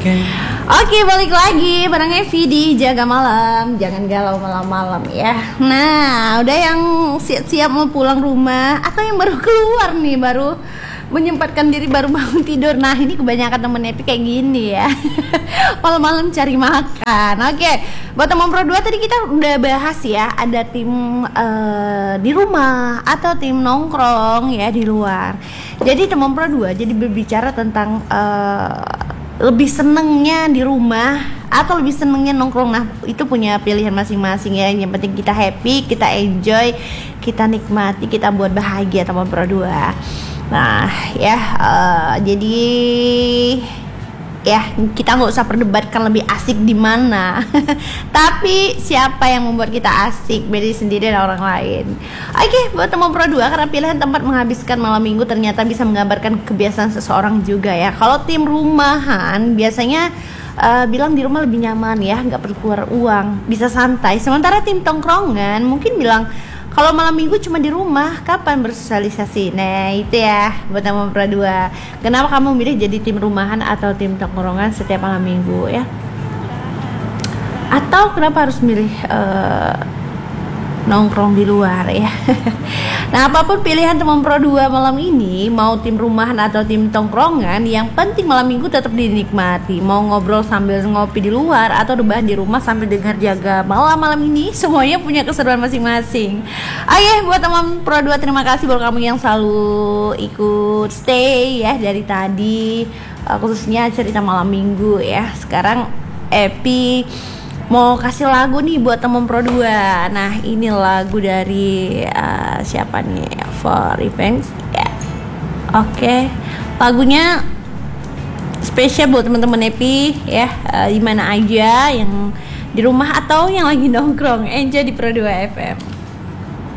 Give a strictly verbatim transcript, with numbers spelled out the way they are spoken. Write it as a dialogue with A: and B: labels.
A: Oke, balik lagi bareng Evi di Jaga Malam. Jangan galau malam-malam ya. Nah, udah yang siap-siap mau pulang rumah atau yang baru keluar nih, baru menyempatkan diri, baru bangun tidur. Nah, ini kebanyakan temen Evi kayak gini ya. Malam-malam cari makan. Oke, buat teman Pro dua tadi kita udah bahas ya, ada tim uh, di rumah atau tim nongkrong ya di luar. Jadi teman Pro dua jadi berbicara tentang uh, lebih senengnya di rumah atau lebih senengnya nongkrong. Nah, itu punya pilihan masing-masing ya. Yang penting kita happy, kita enjoy, kita nikmati, kita buat bahagia teman Pro dua. Nah ya, uh, jadi ya kita nggak usah perdebatkan lebih asik di mana. Tapi siapa yang membuat kita asik, beda sendiri dari orang lain. Oke, buat teman Pro dua, karena pilihan tempat menghabiskan malam minggu ternyata bisa menggambarkan kebiasaan seseorang juga ya. Kalau tim rumahan biasanya uh, bilang di rumah lebih nyaman ya, nggak perlu keluar uang, bisa santai. Sementara tim tongkrongan mungkin bilang kalau malam minggu cuma di rumah, kapan bersosialisasi? Nah itu ya buat teman Pro dua. Kenapa kamu milih jadi tim rumahan atau tim tongkrongan setiap malam minggu ya? Atau kenapa harus milih uh, nongkrong di luar ya? Nah, apapun pilihan teman Pro dua malam ini, mau tim rumahan atau tim tongkrongan, yang penting malam minggu tetap dinikmati. Mau ngobrol sambil ngopi di luar atau rebahan di rumah sambil dengar Jaga Malam malam ini, semuanya punya keseruan masing-masing. Oke, buat teman Pro dua, terima kasih buat kamu yang selalu ikut stay ya dari tadi, uh, khususnya cerita malam minggu ya. Sekarang Epi mau kasih lagu nih buat temen Pro dua. Nah, ini lagu dari uh, siapa nih? For Revenge ya. Oke, lagunya spesial buat teman-teman Epi ya, uh, di mana aja, yang di rumah atau yang lagi nongkrong. Enjoy di Pro dua F M.